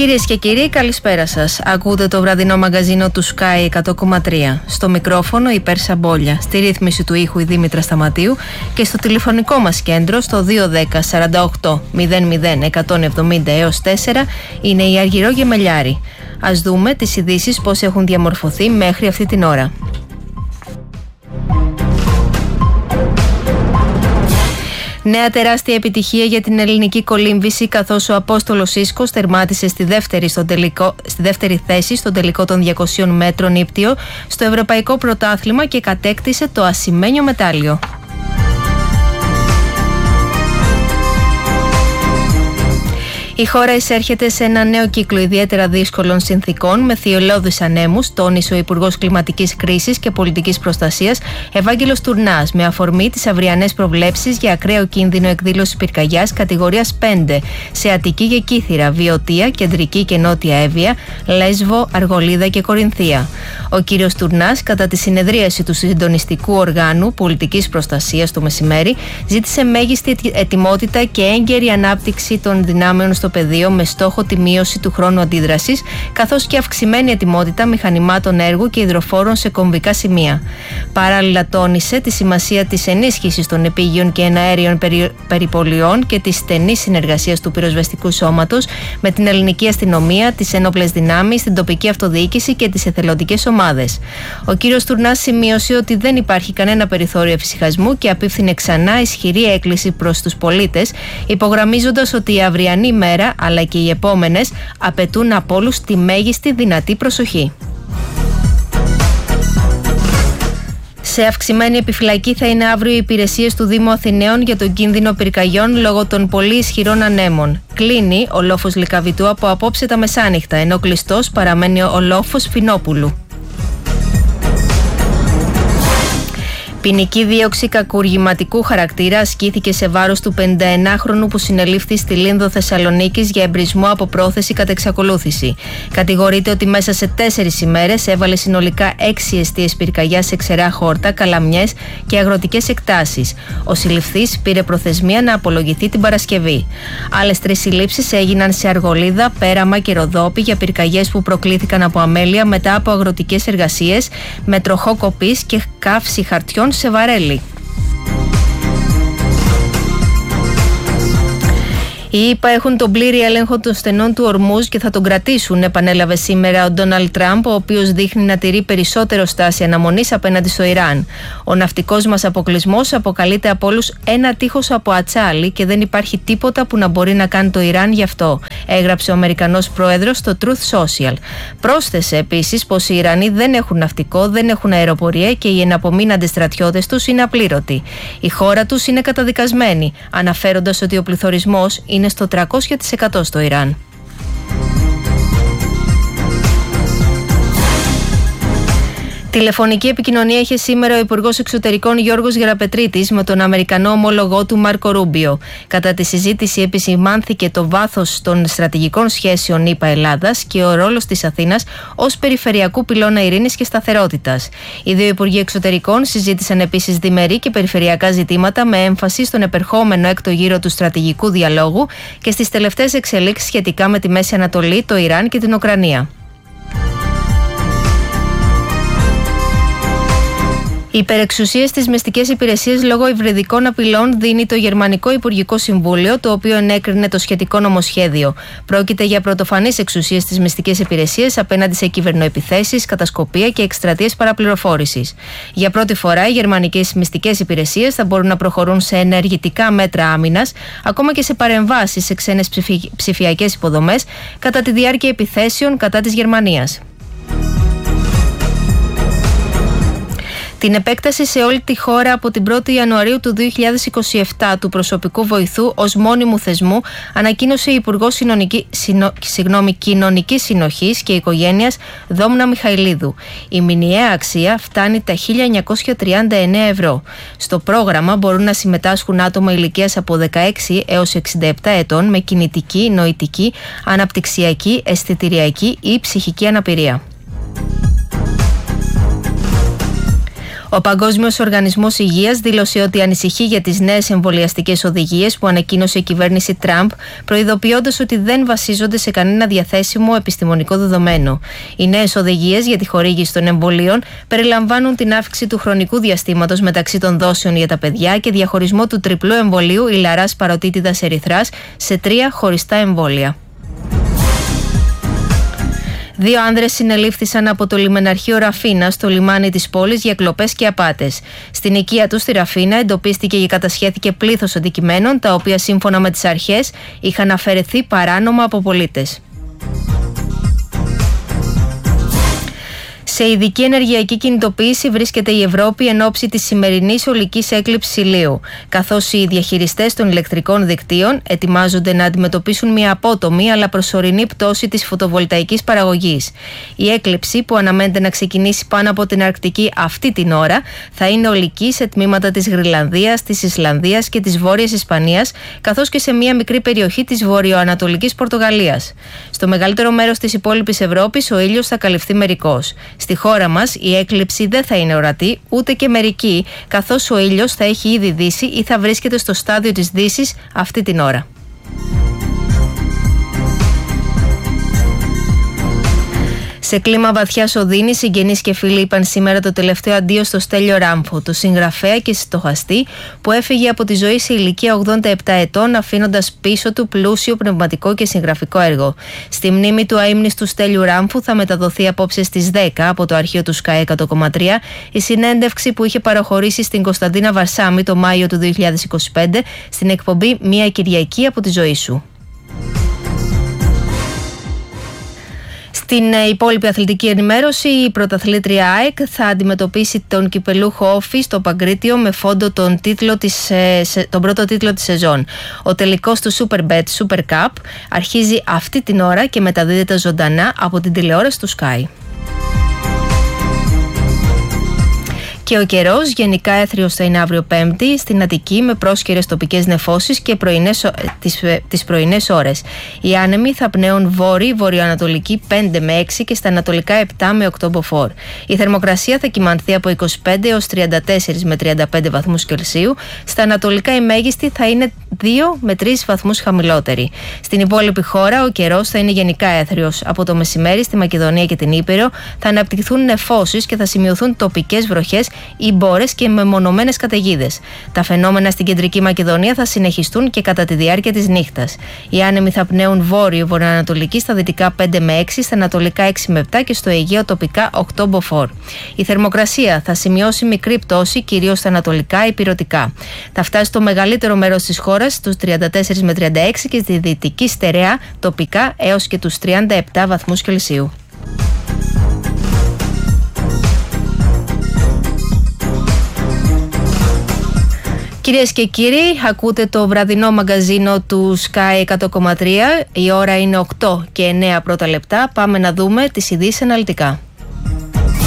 Κυρίες και κύριοι, καλησπέρα σας. Ακούτε το βραδινό μαγκαζίνο του Sky 100,3. Στο μικρόφωνο η Πέρσα Μπόλια, στη ρύθμιση του ήχου η Δήμητρα Σταματίου και στο τηλεφωνικό μας κέντρο στο 210 48 00 170 έως 4 είναι η Αργυρό Γεμελιάρη. Ας δούμε τις ειδήσεις πώς έχουν διαμορφωθεί μέχρι αυτή την ώρα. Νέα τεράστια επιτυχία για την ελληνική κολύμβηση, καθώς ο Απόστολος Ίσκος τερμάτισε στη δεύτερη θέση στον τελικό των 200 μέτρων ύπτιο στο Ευρωπαϊκό Πρωτάθλημα και κατέκτησε το ασημένιο μετάλλιο. Η χώρα εισέρχεται σε ένα νέο κύκλο ιδιαίτερα δύσκολων συνθήκων με θειολώδεις ανέμους, τόνισε ο Υπουργός Κλιματικής Κρίσης και Πολιτικής Προστασίας Ευάγγελος Τουρνάς, με αφορμή τις αυριανές προβλέψεις για ακραίο κίνδυνο εκδήλωσης πυρκαγιάς κατηγορίας 5 σε Αττική και Κύθυρα, Βιωτία, Κεντρική και Νότια Εύβοια, Λέσβο, Αργολίδα και Κορινθία. Ο κύριος Τουρνάς, κατά τη συνεδρίαση του Συντονιστικού Οργάνου Πολιτικής Προστασίας το μεσημέρι, ζήτησε μέγιστη ετοιμότητα και έγκαιρη ανάπτυξη των δυνάμεων στο πεδίο με στόχο τη μείωση του χρόνου αντίδρασης, καθώς και αυξημένη ετοιμότητα μηχανημάτων έργου και υδροφόρων σε κομβικά σημεία. Παράλληλα, τόνισε τη σημασία της ενίσχυσης των επίγειων και εναέριων περιπολιών και της στενής συνεργασίας του πυροσβεστικού σώματος με την ελληνική αστυνομία, τις ένοπλες δυνάμεις, την τοπική αυτοδιοίκηση και τις εθελοντικές ομάδες. Ο κύριος Τουρνάς σημείωσε ότι δεν υπάρχει κανένα περιθώριο εφησυχασμού και απίφθινε ξανά ισχυρή έκκληση προς τους πολίτες, υπογραμμίζοντας ότι η αυριανή μέρα αλλά και οι επόμενες απαιτούν από όλους τη μέγιστη δυνατή προσοχή. Σε αυξημένη επιφυλακή θα είναι αύριο οι υπηρεσίες του Δήμου Αθηναίων για τον κίνδυνο πυρκαγιών λόγω των πολύ ισχυρών ανέμων. Κλείνει ο λόφος Λυκαβητού από απόψε τα μεσάνυχτα, ενώ κλειστός παραμένει ο λόφος Φινόπουλου. Ποινική δίωξη κακουργηματικού χαρακτήρα ασκήθηκε σε βάρος του 51χρονου που συνελήφθη στη Λίνδο Θεσσαλονίκης για εμπρισμό από πρόθεση κατά εξακολούθηση. Κατηγορείται ότι μέσα σε 4 ημέρες έβαλε συνολικά 6 εστίες πυρκαγιάς σε ξερά χόρτα, καλαμιές και αγροτικές εκτάσεις. Ο συλληφθής πήρε προθεσμία να απολογηθεί την Παρασκευή. Άλλες 3 συλλήψεις έγιναν σε Αργολίδα, Πέραμα και Ροδόπη για πυρκαγιές που προκλήθηκαν από αμέλεια μετά από αγροτικές εργασίες με τροχό κοπής και καύση χαρτιών σε βαρέλι. Οι ΗΠΑ έχουν τον πλήρη έλεγχο των στενών του Ορμούζ και θα τον κρατήσουν, επανέλαβε σήμερα ο Ντόναλντ Τραμπ, ο οποίος δείχνει να τηρεί περισσότερο στάση αναμονής απέναντι στο Ιράν. Ο ναυτικός μας αποκλεισμός αποκαλείται από όλους ένα τείχος από ατσάλι και δεν υπάρχει τίποτα που να μπορεί να κάνει το Ιράν γι' αυτό, έγραψε ο Αμερικανός πρόεδρος στο Truth Social. Πρόσθεσε επίσης πως οι Ιρανοί δεν έχουν ναυτικό, δεν έχουν αεροπορία και οι εναπομείναντες στρατιώτες τους είναι απλήρωτοι. Η χώρα τους είναι καταδικασμένη, αναφέροντας ότι ο πληθωρισμός είναι στο 300% στο Ιράν. Τηλεφωνική επικοινωνία είχε σήμερα ο Υπουργός Εξωτερικών Γιώργος Γεραπετρίτης με τον Αμερικανό ομόλογό του Μάρκο Ρούμπιο. Κατά τη συζήτηση επισημάνθηκε το βάθος των στρατηγικών σχέσεων ΗΠΑ-Ελλάδας και ο ρόλος της Αθήνας ως περιφερειακού πυλώνα ειρήνης και σταθερότητας. Οι δύο Υπουργοί Εξωτερικών συζήτησαν επίσης διμερεί και περιφερειακά ζητήματα με έμφαση στον επερχόμενο έκτο γύρο του στρατηγικού διαλόγου και στις τελευταίες εξελίξεις σχετικά με τη Μέση Ανατολή, το Ιράν και την Ουκρανία. Υπερεξουσίες στις μυστικές υπηρεσίες λόγω υβριδικών απειλών δίνει το Γερμανικό Υπουργικό Συμβούλιο, το οποίο ενέκρινε το σχετικό νομοσχέδιο. Πρόκειται για πρωτοφανείς εξουσίες στις μυστικές υπηρεσίες απέναντι σε κυβερνοεπιθέσεις, κατασκοπία και εκστρατείες παραπληροφόρησης. Για πρώτη φορά, οι γερμανικές μυστικές υπηρεσίες θα μπορούν να προχωρούν σε ενεργητικά μέτρα άμυνας, ακόμα και σε παρεμβάσεις σε ξένες ψηφιακές υποδομές, κατά τη διάρκεια επιθέσεων κατά της Γερμανίας. Την επέκταση σε όλη τη χώρα από την 1η Ιανουαρίου του 2027 του προσωπικού βοηθού ως μόνιμου θεσμού ανακοίνωσε η Υπουργός Κοινωνικής Συνοχής και Οικογένειας Δόμνα Μιχαηλίδου. Η μηνιαία αξία φτάνει τα 1.939 ευρώ. Στο πρόγραμμα μπορούν να συμμετάσχουν άτομα ηλικίας από 16 έως 67 ετών με κινητική, νοητική, αναπτυξιακή, αισθητηριακή ή ψυχική αναπηρία. Ο Παγκόσμιος Οργανισμός Υγείας δήλωσε ότι ανησυχεί για τις νέες εμβολιαστικές οδηγίες που ανακοίνωσε η κυβέρνηση Τραμπ, προειδοποιώντας ότι δεν βασίζονται σε κανένα διαθέσιμο επιστημονικό δεδομένο. Οι νέες οδηγίες για τη χορήγηση των εμβολίων περιλαμβάνουν την αύξηση του χρονικού διαστήματος μεταξύ των δόσεων για τα παιδιά και διαχωρισμό του τριπλού εμβολίου ηλαράς παροτίτιδας ερυθράς σε 3 χωριστά εμβόλια. 2 άνδρες συνελήφθησαν από το λιμεναρχείο Ραφίνα στο λιμάνι της πόλης για κλοπές και απάτες. Στην οικία τους στη Ραφίνα εντοπίστηκε και κατασχέθηκε πλήθος αντικειμένων, τα οποία σύμφωνα με τις αρχές είχαν αφαιρεθεί παράνομα από πολίτες. Σε ειδική ενεργειακή κινητοποίηση βρίσκεται η Ευρώπη εν ώψη της σημερινής ολικής έκλειψης ηλίου, καθώς οι διαχειριστές των ηλεκτρικών δικτύων ετοιμάζονται να αντιμετωπίσουν μια απότομη αλλά προσωρινή πτώση της φωτοβολταϊκής παραγωγής. Η έκλειψη, που αναμένεται να ξεκινήσει πάνω από την Αρκτική αυτή την ώρα, θα είναι ολική σε τμήματα της Γροιλανδίας, της Ισλανδίας και της Βόρειας Ισπανίας, καθώς και σε μια μικρή περιοχή της βορειοανατολικής Πορτογαλίας. Στο μεγαλύτερο μέρος της υπόλοιπης Ευρώπης ο ήλιος θα καλυφθεί μερικώς. Στη χώρα μας η έκλειψη δεν θα είναι ορατή ούτε και μερική, καθώς ο ήλιος θα έχει ήδη δύσει ή θα βρίσκεται στο στάδιο της δύσης αυτή την ώρα. Σε κλίμα βαθιάς οδύνης, συγγενείς και φίλοι είπαν σήμερα το τελευταίο αντίο στο Στέλιο Ράμφο, το συγγραφέα και στοχαστή που έφυγε από τη ζωή σε ηλικία 87 ετών, αφήνοντας πίσω του πλούσιο πνευματικό και συγγραφικό έργο. Στη μνήμη του αείμνηστου Στέλιου Ράμφου θα μεταδοθεί απόψε στις 10 από το αρχείο του Sky 100,3 η συνέντευξη που είχε παραχωρήσει στην Κωνσταντίνα Βαρσάμι το Μάιο του 2025 στην εκπομπή «Μια Κυριακή από τη ζωή σου». Στην υπόλοιπη αθλητική ενημέρωση, η πρωταθλήτρια ΑΕΚ θα αντιμετωπίσει τον κυπελούχο Όφη στο Παγκρίτιο με φόντο τον πρώτο τίτλο της σεζόν. Ο τελικός του Superbet Super Cup αρχίζει αυτή την ώρα και μεταδίδεται ζωντανά από την τηλεόραση του Sky. Και ο καιρός γενικά έθριος θα είναι αύριο Πέμπτη στην Αττική με πρόσχερες τοπικές νεφώσεις και τις πρωινές ώρες. Οι άνεμοι θα πνέουν βορειοανατολική 5 με 6 και στα ανατολικά 7 με 8 μποφόρ. Η θερμοκρασία θα κυμανθεί από 25 έως 34 με 35 βαθμούς Κελσίου. Στα ανατολικά η μέγιστη θα είναι 2 με 3 βαθμούς χαμηλότερη. Στην υπόλοιπη χώρα ο καιρός θα είναι γενικά έθριος. Από το μεσημέρι στη Μακεδονία και την Ήπειρο θα αναπτυχθούν νεφώσεις και θα σημειωθούν τοπικές βροχές ή μπόρες και μεμονωμένες καταιγίδες. Τα φαινόμενα στην κεντρική Μακεδονία θα συνεχιστούν και κατά τη διάρκεια της νύχτας. Οι άνεμοι θα πνέουν βόρειο-βορειοανατολική στα δυτικά 5 με 6, στα ανατολικά 6 με 7 και στο Αιγαίο τοπικά 8 μποφόρ. Η θερμοκρασία θα σημειώσει μικρή πτώση, κυρίως στα ανατολικά ηπειρωτικά. Θα φτάσει στο μεγαλύτερο μέρος της χώρας στους 34 με 36 και στη δυτική στερεά τοπικά έως και τους 37 βαθμούς Κελσίου. Κυρίες και κύριοι, ακούτε το βραδινό μαγκαζίνο του Sky 100,3. Η ώρα είναι 8 και 9 πρώτα λεπτά. Πάμε να δούμε τις ειδήσεις αναλυτικά.